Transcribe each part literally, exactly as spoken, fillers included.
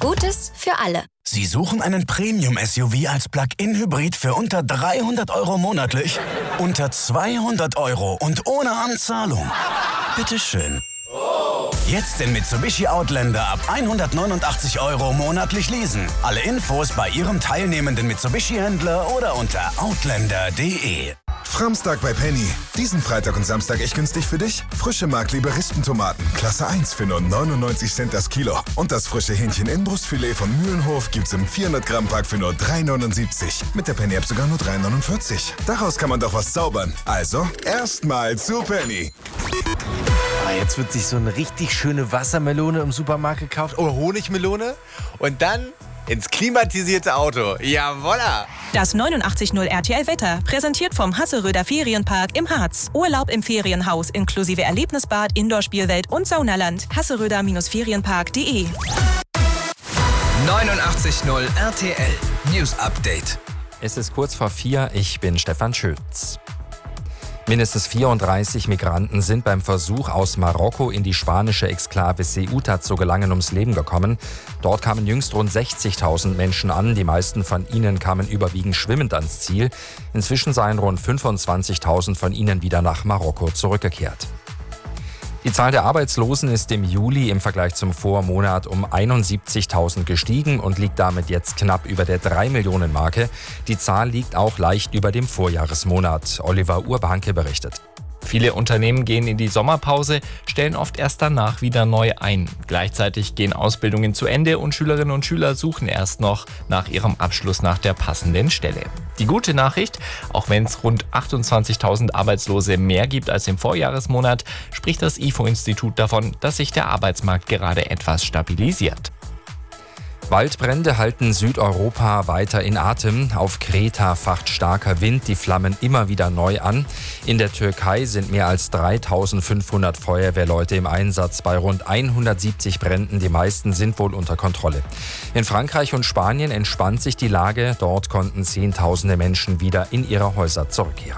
Gutes für alle. Sie suchen einen Premium-S U V als Plug-in-Hybrid für unter dreihundert Euro monatlich? Unter zweihundert Euro und ohne Anzahlung? Bitteschön. Jetzt den Mitsubishi Outlander ab hundertneunundachtzig Euro monatlich leasen. Alle Infos bei Ihrem teilnehmenden Mitsubishi-Händler oder unter outlander punkt de. Framstag bei Penny. Diesen Freitag und Samstag echt günstig für dich? Frische Mark-Liberistentomaten, Klasse eins für nur neunundneunzig Cent das Kilo. Und das frische Hähnchen-Inbrustfilet von Mühlenhof gibt's im vierhundert Gramm Pack für nur drei neunundsiebzig. Mit der Penny-App sogar nur drei neunundvierzig. Daraus kann man doch was zaubern. Also, erstmal zu Penny. Jetzt wird sich so eine richtig schöne Wassermelone im Supermarkt gekauft oder Honigmelone und dann ins klimatisierte Auto. Jawolla! Das neunundachtzig Komma null R T L-Wetter, präsentiert vom Hasseröder Ferienpark im Harz. Urlaub im Ferienhaus inklusive Erlebnisbad, Indoor-Spielwelt und Saunaland. hasseröder Ferienpark punkt de. neunundachtzig Komma null R T L News Update. Es ist kurz vor vier, ich bin Stefan Schütz. Mindestens vierunddreißig Migranten sind beim Versuch, aus Marokko in die spanische Exklave Ceuta zu gelangen, ums Leben gekommen. Dort kamen jüngst rund sechzigtausend Menschen an. Die meisten von ihnen kamen überwiegend schwimmend ans Ziel. Inzwischen seien rund fünfundzwanzigtausend von ihnen wieder nach Marokko zurückgekehrt. Die Zahl der Arbeitslosen ist im Juli im Vergleich zum Vormonat um einundsiebzigtausend gestiegen und liegt damit jetzt knapp über der drei Millionen Marke. Die Zahl liegt auch leicht über dem Vorjahresmonat. Oliver Urbanke berichtet. Viele Unternehmen gehen in die Sommerpause, stellen oft erst danach wieder neu ein. Gleichzeitig gehen Ausbildungen zu Ende und Schülerinnen und Schüler suchen erst noch nach ihrem Abschluss nach der passenden Stelle. Die gute Nachricht, auch wenn es rund achtundzwanzigtausend Arbeitslose mehr gibt als im Vorjahresmonat, spricht das I F O-Institut davon, dass sich der Arbeitsmarkt gerade etwas stabilisiert. Waldbrände halten Südeuropa weiter in Atem. Auf Kreta facht starker Wind die Flammen immer wieder neu an. In der Türkei sind mehr als dreitausendfünfhundert Feuerwehrleute im Einsatz bei rund hundertsiebzig Bränden. Die meisten sind wohl unter Kontrolle. In Frankreich und Spanien entspannt sich die Lage. Dort konnten Zehntausende Menschen wieder in ihre Häuser zurückkehren.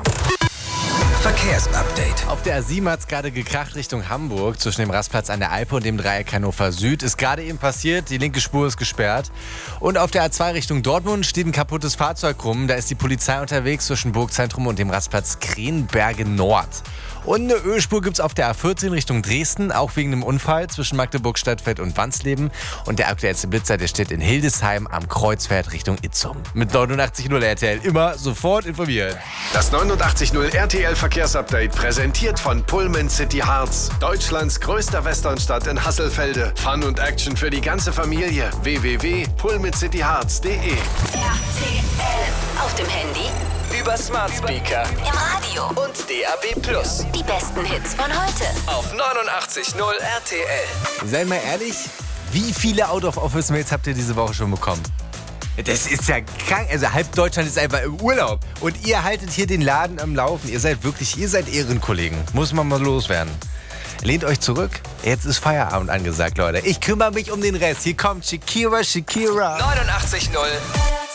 Verkehrsupdate. Auf der A sieben hat es gerade gekracht Richtung Hamburg. Zwischen dem Rastplatz an der Alpe und dem Dreieck Hannover Süd. Ist gerade eben passiert. Die linke Spur ist gesperrt. Und auf der A zwei Richtung Dortmund steht ein kaputtes Fahrzeug rum. Da ist die Polizei unterwegs zwischen Burgzentrum und dem Rastplatz Krenberge Nord. Und eine Ölspur gibt es auf der A vierzehn Richtung Dresden, auch wegen einem Unfall zwischen Magdeburg, Stadtfeld und Wansleben. Und der aktuellste Blitzer, der steht in Hildesheim am Kreuzfeld Richtung Itzum. Mit neunundachtzig Komma null R T L immer sofort informieren. Das neunundachtzig Komma null R T L Verkehrsupdate präsentiert von Pullman City Harz. Deutschlands größter Westernstadt in Hasselfelde. Fun und Action für die ganze Familie. w w w punkt pullman city harz punkt de. R T L. Auf dem Handy, Über Smart Speaker im Radio und D A B plus. Die besten Hits von heute. Auf neunundachtzig Komma null R T L. Seid mal ehrlich, wie viele Out-of-Office-Mails habt ihr diese Woche schon bekommen? Das ist ja krank. Also halb Deutschland ist einfach im Urlaub. Und ihr haltet hier den Laden am Laufen. Ihr seid wirklich, ihr seid Ehrenkollegen. Muss man mal loswerden. Lehnt euch zurück. Jetzt ist Feierabend angesagt, Leute. Ich kümmere mich um den Rest. Hier kommt Shakira, Shakira. neunundachtzig Komma null